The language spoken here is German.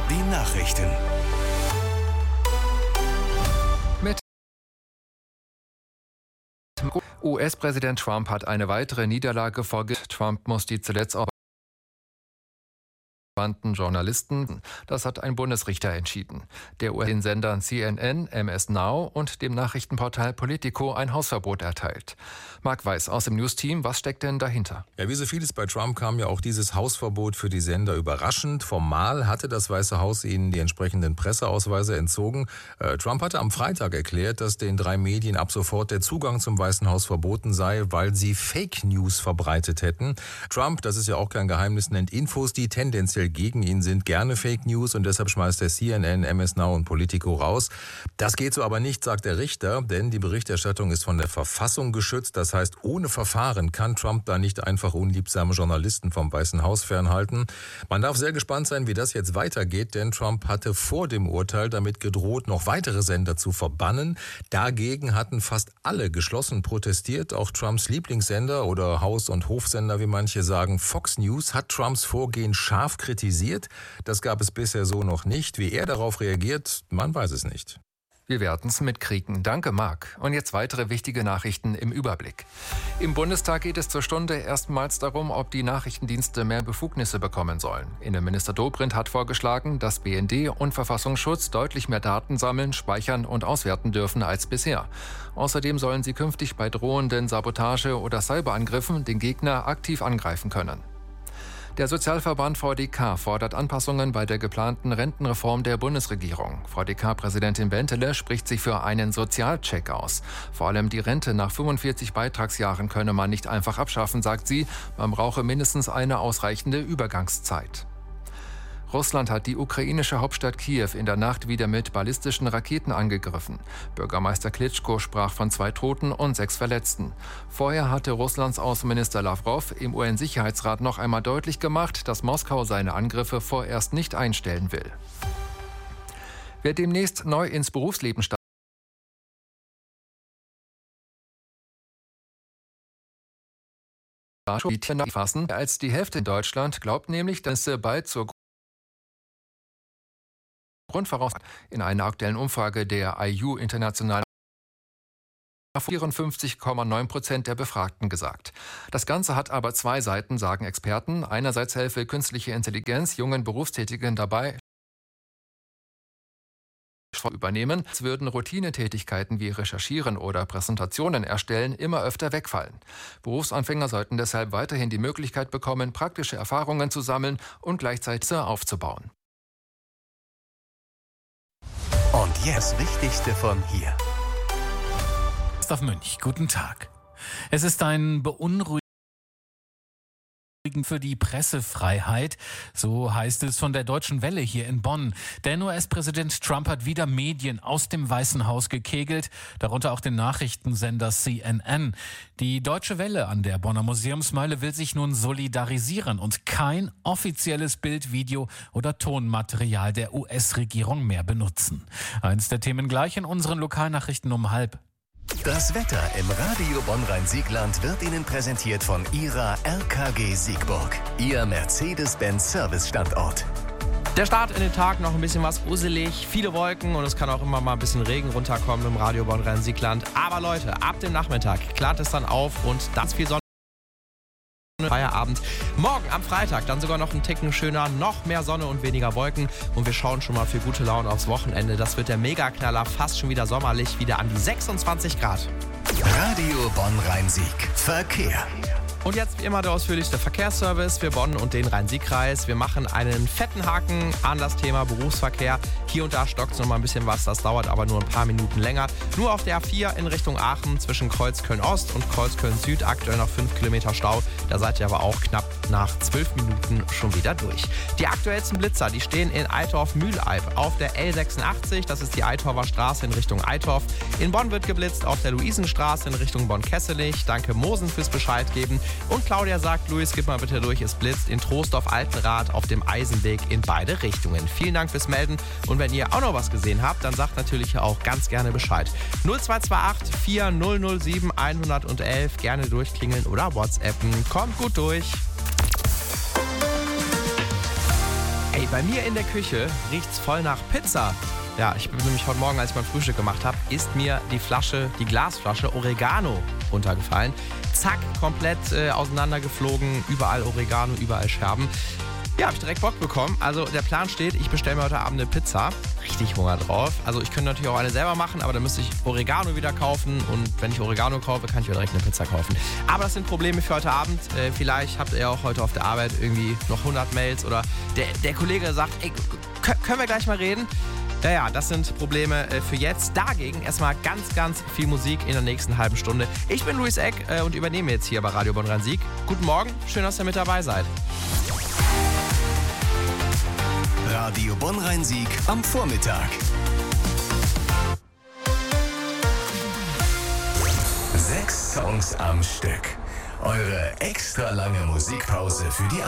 Die Nachrichten. Mit US-Präsident Trump hat eine weitere Niederlage vorgelegt. Trump muss die zuletzt Journalisten, das hat ein Bundesrichter entschieden. Der den Sendern CNN, MS Now und dem Nachrichtenportal Politico ein Hausverbot erteilt. Marc Weiß aus dem News-Team, was steckt denn dahinter? Ja, wie so vieles bei Trump kam ja auch dieses Hausverbot für die Sender überraschend. Formal hatte das Weiße Haus ihnen die entsprechenden Presseausweise entzogen. Trump hatte am Freitag erklärt, dass den 3 Medien ab sofort der Zugang zum Weißen Haus verboten sei, weil sie Fake News verbreitet hätten. Trump, das ist ja auch kein Geheimnis, nennt Infos, die tendenziell gegen ihn sind, gerne Fake News und deshalb schmeißt er CNN, MS Now und Politico raus. Das geht so aber nicht, sagt der Richter, denn die Berichterstattung ist von der Verfassung geschützt. Das heißt, ohne Verfahren kann Trump da nicht einfach unliebsame Journalisten vom Weißen Haus fernhalten. Man darf sehr gespannt sein, wie das jetzt weitergeht, denn Trump hatte vor dem Urteil damit gedroht, noch weitere Sender zu verbannen. Dagegen hatten fast alle geschlossen protestiert. Auch Trumps Lieblingssender oder Haus- und Hofsender, wie manche sagen, Fox News, hat Trumps Vorgehen scharf kritisiert. Das gab es bisher so noch nicht. Wie er darauf reagiert, man weiß es nicht. Wir werden es mitkriegen. Danke, Marc. Und jetzt weitere wichtige Nachrichten im Überblick. Im Bundestag geht es zur Stunde erstmals darum, ob die Nachrichtendienste mehr Befugnisse bekommen sollen. Innenminister Dobrindt hat vorgeschlagen, dass BND und Verfassungsschutz deutlich mehr Daten sammeln, speichern und auswerten dürfen als bisher. Außerdem sollen sie künftig bei drohenden Sabotage- oder Cyberangriffen den Gegner aktiv angreifen können. Der Sozialverband VDK fordert Anpassungen bei der geplanten Rentenreform der Bundesregierung. VDK-Präsidentin Bentele spricht sich für einen Sozialcheck aus. Vor allem die Rente nach 45 Beitragsjahren könne man nicht einfach abschaffen, sagt sie. Man brauche mindestens eine ausreichende Übergangszeit. Russland hat die ukrainische Hauptstadt Kiew in der Nacht wieder mit ballistischen Raketen angegriffen. Bürgermeister Klitschko sprach von 2 Toten und 6 Verletzten. Vorher hatte Russlands Außenminister Lawrow im UN-Sicherheitsrat noch einmal deutlich gemacht, dass Moskau seine Angriffe vorerst nicht einstellen will. Wer demnächst neu ins Berufsleben startet, fassen als die Hälfte in Deutschland, glaubt nämlich, dass sie bald zur Grundvoraussetzung in einer aktuellen Umfrage der IU International 54,9% der Befragten gesagt. Das Ganze hat aber 2 Seiten, sagen Experten. Einerseits helfe künstliche Intelligenz jungen Berufstätigen dabei, übernehmen, es würden Routinetätigkeiten wie Recherchieren oder Präsentationen erstellen immer öfter wegfallen. Berufsanfänger sollten deshalb weiterhin die Möglichkeit bekommen, praktische Erfahrungen zu sammeln und gleichzeitig aufzubauen. Und jetzt das Wichtigste von hier. Christoph Münch, guten Tag. Es ist ein beunruhigend für die Pressefreiheit, so heißt es von der Deutschen Welle hier in Bonn. Denn US-Präsident Trump hat wieder Medien aus dem Weißen Haus gekegelt, darunter auch den Nachrichtensender CNN. Die Deutsche Welle an der Bonner Museumsmeile will sich nun solidarisieren und kein offizielles Bild-, Video- oder Tonmaterial der US-Regierung mehr benutzen. Eins der Themen gleich in unseren Lokalnachrichten um 12:30. Das Wetter im Radio Bonn-Rhein-Siegland wird Ihnen präsentiert von Ihrer RKG Siegburg, Ihr Mercedes-Benz-Service-Standort. Der Start in den Tag noch ein bisschen was uselig, viele Wolken und es kann auch immer mal ein bisschen Regen runterkommen im Radio Bonn-Rhein-Siegland. Aber Leute, ab dem Nachmittag klart es dann auf und das viel Sonne. Feierabend. Morgen am Freitag dann sogar noch ein Ticken schöner, noch mehr Sonne und weniger Wolken und wir schauen schon mal für gute Laune aufs Wochenende. Das wird der Megaknaller, fast schon wieder sommerlich, wieder an die 26 Grad. Radio Bonn-Rhein-Sieg. Verkehr. Und jetzt wie immer der ausführlichste Verkehrsservice für Bonn und den Rhein-Sieg-Kreis. Wir machen einen fetten Haken an das Thema Berufsverkehr. Hier und da stockt es noch mal ein bisschen was, das dauert aber nur ein paar Minuten länger. Nur auf der A4 in Richtung Aachen zwischen Kreuzköln-Ost und Kreuzköln-Süd aktuell noch 5 Kilometer Stau. Da seid ihr aber auch knapp nach 12 Minuten schon wieder durch. Die aktuellsten Blitzer, die stehen in Eitorf-Mühleib auf der L86. Das ist die Eitorfer Straße in Richtung Eitorf. In Bonn wird geblitzt auf der Luisenstraße in Richtung Bonn-Kesselich. Danke Mosen fürs Bescheid geben. Und Claudia sagt, Luis, gib mal bitte durch, es blitzt in Troisdorf-Altenrath auf dem Eisenweg in beide Richtungen. Vielen Dank fürs Melden und wenn ihr auch noch was gesehen habt, dann sagt natürlich auch ganz gerne Bescheid. 0228 4007 111, gerne durchklingeln oder WhatsAppen. Kommt gut durch. Ey, bei mir in der Küche riecht's voll nach Pizza. Ja, ich bin nämlich heute Morgen, als ich mein Frühstück gemacht habe, ist mir die Glasflasche Oregano runtergefallen. Zack, komplett auseinandergeflogen, überall Oregano, überall Scherben. Ja, habe ich direkt Bock bekommen. Also der Plan steht, ich bestelle mir heute Abend eine Pizza. Richtig Hunger drauf. Also ich könnte natürlich auch eine selber machen, aber dann müsste ich Oregano wieder kaufen. Und wenn ich Oregano kaufe, kann ich mir direkt eine Pizza kaufen. Aber das sind Probleme für heute Abend. Vielleicht habt ihr auch heute auf der Arbeit irgendwie noch 100 Mails oder der Kollege sagt, ey, können wir gleich mal reden? Ja, das sind Probleme für jetzt. Dagegen erstmal ganz, ganz viel Musik in der nächsten halben Stunde. Ich bin Luis Eck und übernehme jetzt hier bei Radio Bonn-Rhein-Sieg. Guten Morgen, schön, dass ihr mit dabei seid. Radio Bonn-Rhein-Sieg am Vormittag. 6 Songs am Stück. Eure extra lange Musikpause für die